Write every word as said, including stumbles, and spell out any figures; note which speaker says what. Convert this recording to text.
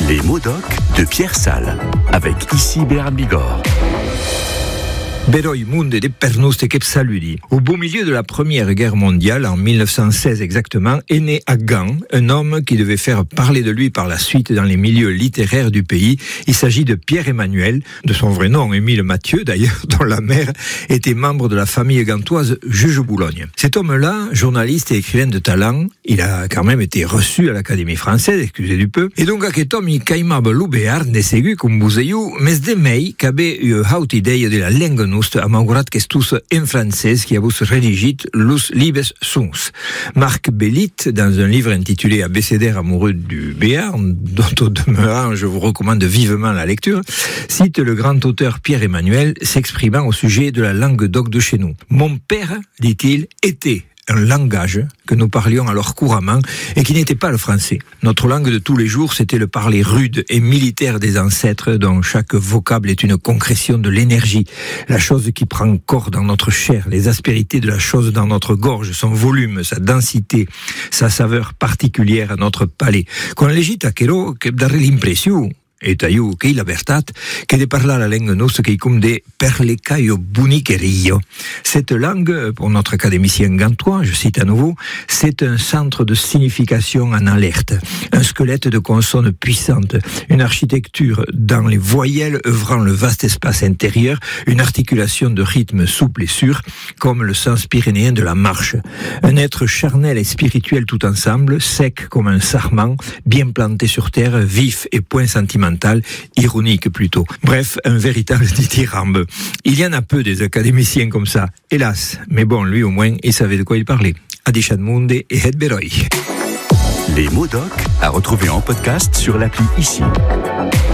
Speaker 1: Les mots doc de Pierre Salles, avec ici Béarn Bigorre.
Speaker 2: Beroi munde de pernuste che saludi. Au beau milieu de la Première Guerre mondiale, en mille neuf cent seize exactement, est né à Gand un homme qui devait faire parler de lui par la suite dans les milieux littéraires du pays. Il s'agit de Pierre-Emmanuel, de son vrai nom, Émile Mathieu d'ailleurs, dont la mère était membre de la famille gantoise Juge-Boulogne. Cet homme-là, journaliste et écrivain de talent, il a quand même été reçu à l'Académie française, excusez du peu, et donc aquest homme il caimab l'Ubear ne segu com buzeiu, mes de mei qu'abe eu haut idea de la lenga nostra amaugurat qu'estus en français qui avus redigit lus libes sons. Marc Bellit, dans un livre intitulé Abécédaire amoureux du Béarn, dont au demeurant je vous recommande vivement la lecture, cite le grand auteur Pierre-Emmanuel s'exprimant au sujet de la langue doc de chez nous. Mon père, dit-il, était un langage que nous parlions alors couramment et qui n'était pas le français. Notre langue de tous les jours, c'était le parler rude et militaire des ancêtres dont chaque vocable est une concrétion de l'énergie, la chose qui prend corps dans notre chair, les aspérités de la chose dans notre gorge, son volume, sa densité, sa saveur particulière à notre palais. Con legit aquero que dare l'impression et taiu che la vertat que de parler la langue nostra qui comme des perlecaio buniquerio. Cette langue, pour notre académicien gantois, je cite à nouveau, c'est un centre de signification en alerte, un squelette de consonnes puissantes, une architecture dans les voyelles œuvrant le vaste espace intérieur, une articulation de rythme souple et sûr, comme le sens pyrénéen de la marche. Un être charnel et spirituel tout ensemble, sec comme un sarment, bien planté sur terre, vif et point sentimental, ironique plutôt. Bref, un véritable dithyrambe. Il y en a peu des académiciens comme ça, hélas. Mais bon, lui au moins, il savait de quoi il parlait. Adichat Munde et Het Beroi.
Speaker 1: Les mots doc à retrouver en podcast sur l'appli ici.